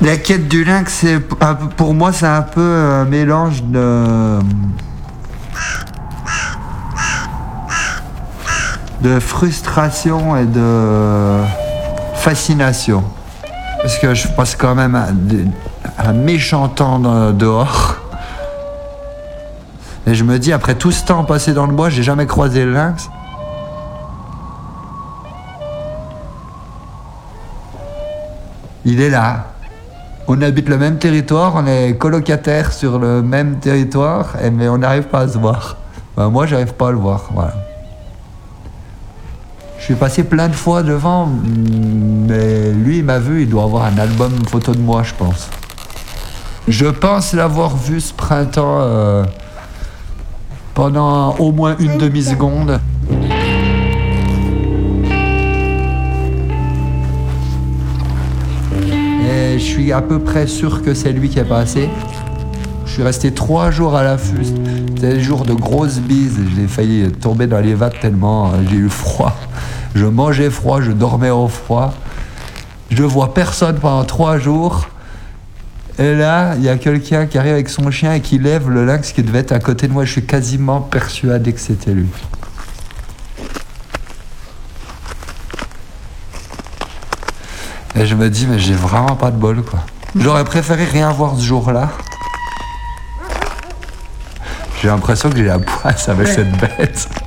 La quête du lynx, pour moi, c'est un peu un mélange de frustration et de fascination. Parce que je passe quand même un méchant temps dehors. Et je me dis, après tout ce temps passé dans le bois, j'ai jamais croisé le lynx. Il est là. On habite le même territoire, on est colocataires sur le même territoire, mais on n'arrive pas à se voir. Enfin, moi, j'arrive pas à le voir. Voilà. Je suis passé plein de fois devant, mais lui, il m'a vu, il doit avoir un album photo de moi, je pense. Je pense l'avoir vu ce printemps pendant au moins une demi-seconde. Et je suis à peu près sûr que c'est lui qui est passé. Je suis resté 3 jours à l'affût. C'était des jours de grosses bises. J'ai failli tomber dans les vagues tellement j'ai eu froid. Je mangeais froid, je dormais au froid. Je vois personne pendant 3 jours. Et là, il y a quelqu'un qui arrive avec son chien et qui lève le lynx qui devait être à côté de moi. Je suis quasiment persuadé que c'était lui. Et je me dis, mais j'ai vraiment pas de bol, quoi. J'aurais préféré rien voir ce jour-là. J'ai l'impression que j'ai la poisse avec cette bête.